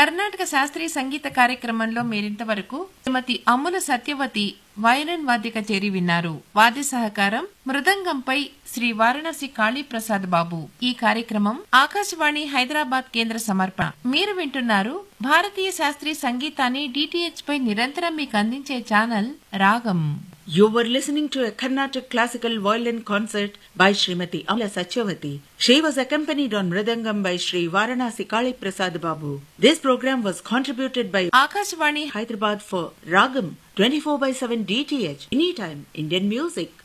కర్ణాటక శాస్త్రీయ సంగీత కార్యక్రమంలో మీరింతవరకు శ్రీమతి అమ్ముల సత్యవతి వయలిన్ వాద్య కచేరీ విన్నారు. వాద్య సహకారం మృదంగంపై శ్రీ వారణాసి కాళీప్రసాద్ బాబు. ఈ కార్యక్రమం ఆకాశవాణి హైదరాబాద్ కేంద్ర సమర్పణ. మీరు వింటున్నారు భారతీయ శాస్త్రీయ సంగీతాన్ని DTH పై నిరంతరం మీకు అందించే ఛానల్ రాగం. You were listening to a Carnatic classical violin concert by Srimati Amla Satyavati. She was accompanied on Mridangam by Sri Varanasi Kali Prasad Babu. This program was contributed by Akashvani Hyderabad for Ragam 24/7 DTH. Anytime Indian music.